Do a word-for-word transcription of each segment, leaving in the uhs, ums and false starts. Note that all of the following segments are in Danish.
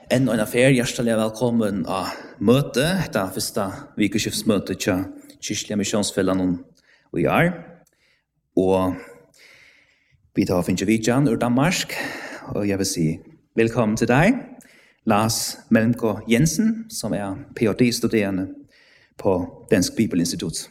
En og en affær, hjertelig velkommen av møte, det er første vikeskiftsmøte til Kirkelige Misjonsfellene og i år. Og vi tar finne vidjan ur Danmark, og jeg vil si velkommen til deg, Lars Melmgaard Jensen, som er P H D-studerende på Dansk Bibelinstitut.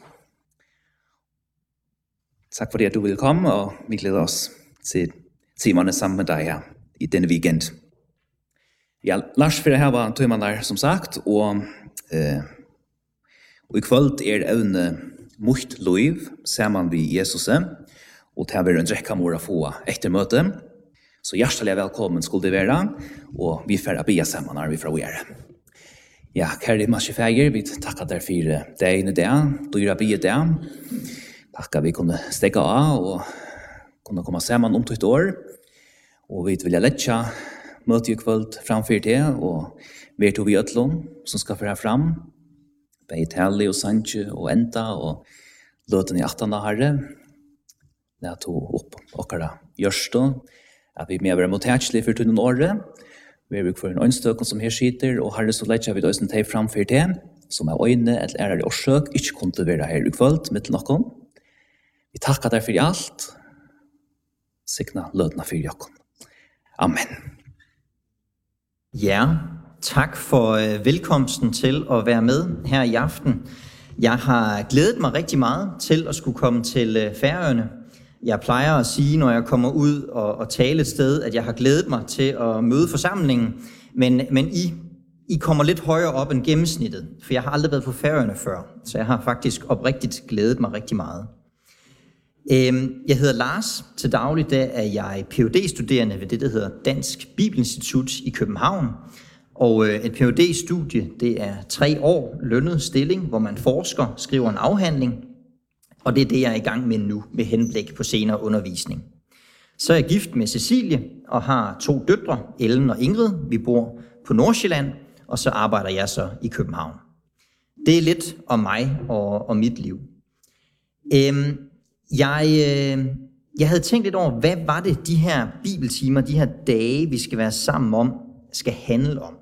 Tak fordi at du vil komme, og vi glæder os til timerne sammen med dig her i denne weekend. Ja, Lars for det her var tøyman der, som sagt, og, eh, og i kvöld er evne mot liv, sammen vi Jesus, og det er en rekke mål å få etter møte. Så hjertelig velkommen skulle det være, og vi får be sammen når vi får gjøre. Ja, kjære marsjefeger, vi takker dere for deg i det, dyre be det. Takker vi kunne stekke av og kunne komme sammen om to et år, og vi vil lette møte i kvöld framfor det, og vi tog vi øtlån som skal få her fram, bei tale og sanje og enda, og løten i attende herre. Det tog opp okkara gjørstå, at vi med være mottatslige for tunnen året. Vi er for en øynstøkken som her sitter, og herre så lette vi det også til framfor det, som er øyne eller er i årsøk, ikke kunne være her i kvöld, mitt noen. Vi takker deg for alt. Signa løtene for jokken. Amen. Ja, tak for øh, velkomsten til at være med her i aften. Jeg har glædet mig rigtig meget til at skulle komme til øh, Færøerne. Jeg plejer at sige, når jeg kommer ud og, og tale et sted, at jeg har glædet mig til at møde forsamlingen, men, men I, I kommer lidt højere op end gennemsnittet, for jeg har aldrig været på Færøerne før, så jeg har faktisk oprigtigt glædet mig rigtig meget. Jeg hedder Lars. Til daglig der er jeg P H D-studerende ved det, der hedder Dansk Bibelinstitut i København. Og et P H D-studie, det er tre år lønnet stilling, hvor man forsker, skriver en afhandling. Og det er det, jeg er i gang med nu, med henblik på senere undervisning. Så er jeg gift med Cecilie og har to døtre, Ellen og Ingrid. Vi bor på Nordsjælland, og så arbejder jeg så i København. Det er lidt om mig og, og mit liv. Øhm, Jeg, øh, jeg havde tænkt lidt over, hvad var det, de her bibeltimer, de her dage, vi skal være sammen om, skal handle om.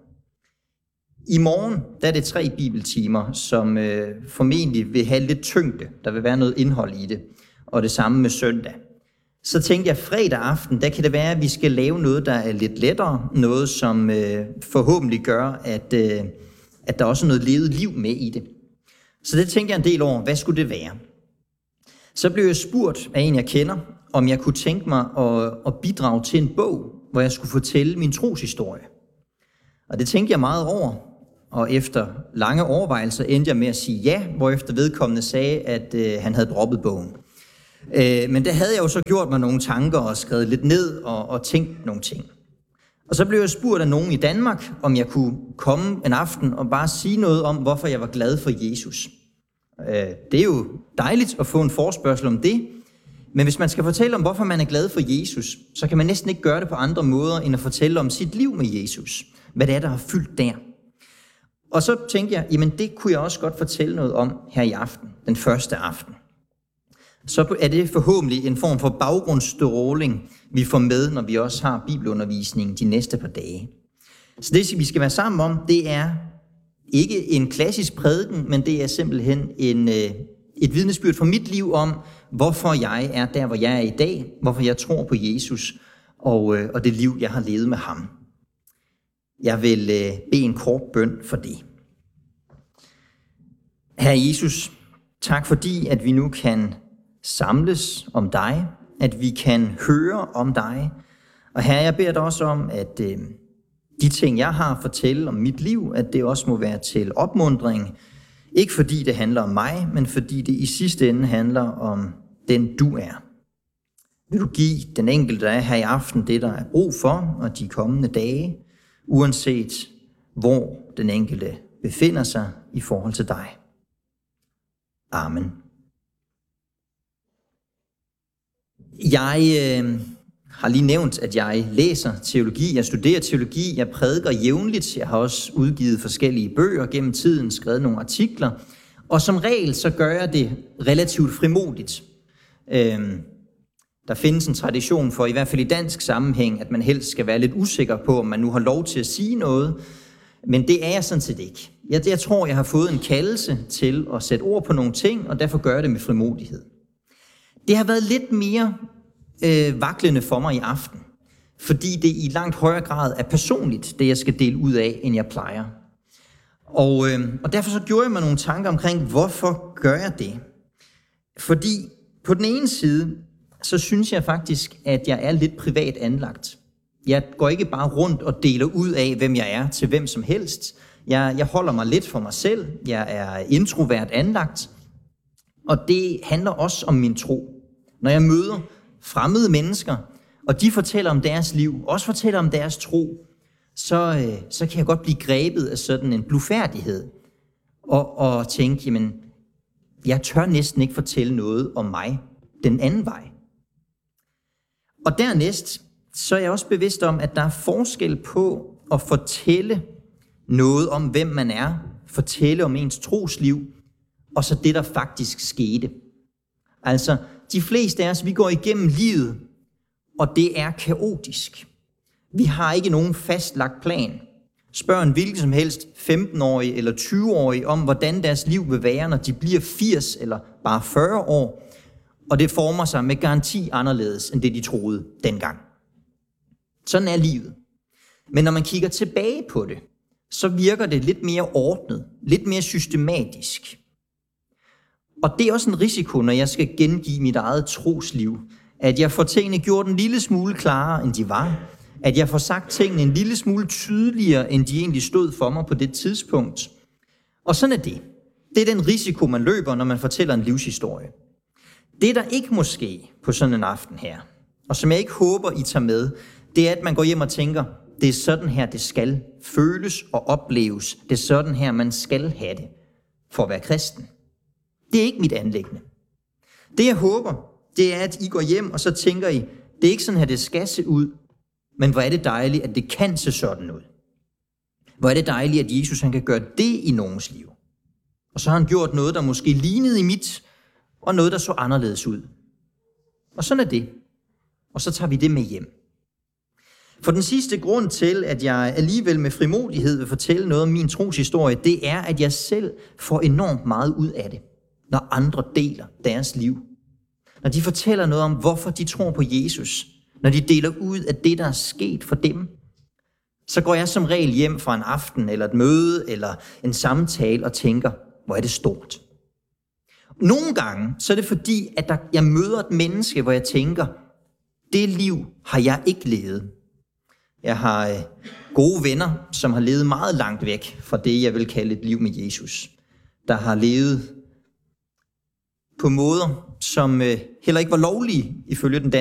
I morgen, der er det tre bibeltimer, som øh, formentlig vil have lidt tyngde. Der vil være noget indhold i det, og det samme med søndag. Så tænkte jeg, fredag aften, der kan det være, at vi skal lave noget, der er lidt lettere. Noget, som øh, forhåbentlig gør, at, øh, at der også er noget levet liv med i det. Så det tænkte jeg en del over, hvad skulle det være? Så blev jeg spurgt af en, jeg kender, om jeg kunne tænke mig at, at bidrage til en bog, hvor jeg skulle fortælle min troshistorie. Og det tænkte jeg meget over, og efter lange overvejelser endte jeg med at sige ja, hvorefter vedkommende sagde, at øh, han havde droppet bogen. Øh, men der havde jeg jo så gjort mig nogle tanker og skrevet lidt ned og, og tænkt nogle ting. Og så blev jeg spurgt af nogen i Danmark, om jeg kunne komme en aften og bare sige noget om, hvorfor jeg var glad for Jesus. Det er jo dejligt at få en forespørgsel om det, men hvis man skal fortælle om, hvorfor man er glad for Jesus, så kan man næsten ikke gøre det på andre måder, end at fortælle om sit liv med Jesus. Hvad det er, der har fyldt der. Og så tænkte jeg, jamen det kunne jeg også godt fortælle noget om her i aften, den første aften. Så er det forhåbentlig en form for baggrundsstråling, vi får med, når vi også har bibelundervisning de næste par dage. Så det, vi skal være sammen om, det er ikke en klassisk prædiken, men det er simpelthen en, et vidnesbyrd fra mit liv om, hvorfor jeg er der, hvor jeg er i dag, hvorfor jeg tror på Jesus og, og det liv, jeg har levet med ham. Jeg vil bede en kort bøn for det. Herre Jesus, tak fordi, at vi nu kan samles om dig, at vi kan høre om dig. Og Herre, jeg beder dig også om, at de ting, jeg har at fortælle om mit liv, at det også må være til opmuntring. Ikke fordi det handler om mig, men fordi det i sidste ende handler om den du er. Vil du give den enkelte, der er her i aften, det der er brug for, og de kommende dage, uanset hvor den enkelte befinder sig i forhold til dig. Amen. Jeg øh, har lige nævnt, at jeg læser teologi, jeg studerer teologi, jeg prædiker jævnligt, jeg har også udgivet forskellige bøger gennem tiden, skrevet nogle artikler, og som regel så gør jeg det relativt frimodigt. Øhm, Der findes en tradition for, i hvert fald i dansk sammenhæng, at man helst skal være lidt usikker på, om man nu har lov til at sige noget. Men det er jeg sådan set ikke. Jeg, jeg tror, jeg har fået en kaldelse til at sætte ord på nogle ting, og derfor gør jeg det med frimodighed. Det har været lidt mere øh, vaklende for mig i aften, fordi det i langt højere grad er personligt, det jeg skal dele ud af, end jeg plejer. Og, øh, og derfor så gjorde jeg mig nogle tanker omkring, hvorfor gør jeg det? Fordi på den ene side, så synes jeg faktisk, at jeg er lidt privat anlagt. Jeg går ikke bare rundt og deler ud af, hvem jeg er, til hvem som helst. Jeg, jeg holder mig lidt for mig selv. Jeg er introvert anlagt. Og det handler også om min tro. Når jeg møder fremmede mennesker, og de fortæller om deres liv, også fortæller om deres tro, så, så kan jeg godt blive grebet af sådan en blufærdighed. Og, og tænke, jamen, jeg tør næsten ikke fortælle noget om mig den anden vej. Og dernæst, så er jeg også bevidst om, at der er forskel på at fortælle noget om, hvem man er, fortælle om ens trosliv, og så det, der faktisk skete. Altså, de fleste af os, vi går igennem livet, og det er kaotisk. Vi har ikke nogen fastlagt plan. Spørg en hvilken som helst femten-årig eller tyve-årig om, hvordan deres liv vil være, når de bliver firs eller bare fyrre år, og det former sig med garanti anderledes, end det de troede dengang. Sådan er livet. Men når man kigger tilbage på det, så virker det lidt mere ordnet, lidt mere systematisk. Og det er også en risiko, når jeg skal gengive mit eget trosliv, at jeg får tingene gjort en lille smule klarere, end de var, at jeg får sagt tingene en lille smule tydeligere, end de egentlig stod for mig på det tidspunkt. Og sådan er det. Det er den risiko, man løber, når man fortæller en livshistorie. Det, der ikke må ske på sådan en aften her, og som jeg ikke håber, I tager med, det er, at man går hjem og tænker, det er sådan her, det skal føles og opleves. Det er sådan her, man skal have det for at være kristen. Det er ikke mit anliggende. Det, jeg håber, det er, at I går hjem, og så tænker I, det er ikke sådan her, det skal se ud, men hvor er det dejligt, at det kan se sådan ud. Hvor er det dejligt, at Jesus han kan gøre det i nogens liv. Og så har han gjort noget, der måske lignede i mit, og noget, der så anderledes ud. Og sådan er det. Og så tager vi det med hjem. For den sidste grund til, at jeg alligevel med frimodighed vil fortælle noget om min troshistorie, det er, at jeg selv får enormt meget ud af det, når andre deler deres liv. Når de fortæller noget om, hvorfor de tror på Jesus, når de deler ud af det, der er sket for dem, så går jeg som regel hjem fra en aften, eller et møde, eller en samtale og tænker, hvor er det stort. Nogle gange, så er det fordi, at der, jeg møder et menneske, hvor jeg tænker, det liv har jeg ikke levet. Jeg har øh, gode venner, som har levet meget langt væk fra det, jeg vil kalde et liv med Jesus. Der har levet på måder, som øh, heller ikke var lovlige ifølge den danske